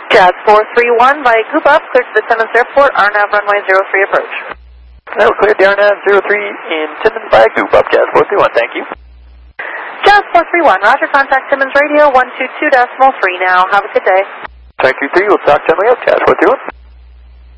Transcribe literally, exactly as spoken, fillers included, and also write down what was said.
Jazz four three one via Goop Up, clear to the Timmins Airport, R N A V runway zero three approach. That was clear to R N A V zero three in Timmins via Goop Up, Jazz four three one, thank you. Jazz four three one, roger, contact Timmins Radio one two two decimal three now. Have a good day. Thank you, three, we'll talk to you up, Jazz four three one.